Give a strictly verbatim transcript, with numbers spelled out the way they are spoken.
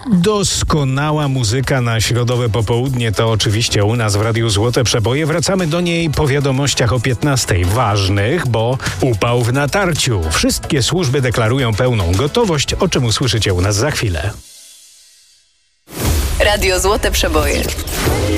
Doskonała muzyka na środowe popołudnie to oczywiście u nas w Radiu Złote Przeboje. Wracamy do niej po wiadomościach o piętnastej. Ważnych, bo upał w natarciu. Wszystkie służby deklarują pełną gotowość, o czym usłyszycie u nas za chwilę. Radio Złote Przeboje.